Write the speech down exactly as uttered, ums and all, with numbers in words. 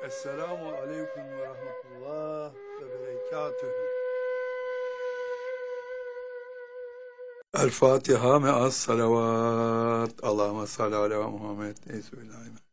Esselamu aleyküm ve rahmetullah ve berekatühü. El Fatiha me'as salavat. Allahümme salli ala Muhammed. Ey Sübhane.